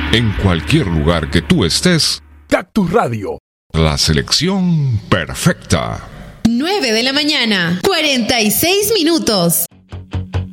En cualquier lugar que tú estés, Cactus Radio, la selección perfecta. 9 de la mañana, 46 minutos.